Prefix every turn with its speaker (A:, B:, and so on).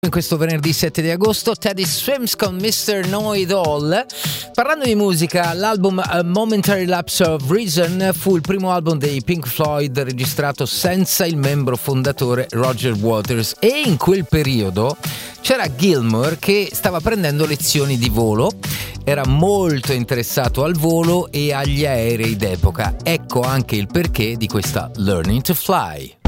A: In questo venerdì 7 di agosto Teddy Swims con Mr. Know-It-All. Parlando di musica, l'album A Momentary Lapse of Reason fu il primo album dei Pink Floyd registrato senza il membro fondatore Roger Waters, e in quel periodo c'era Gilmour che stava prendendo lezioni di volo, era molto interessato al volo e agli aerei d'epoca. Ecco anche il perché di questa Learning to Fly.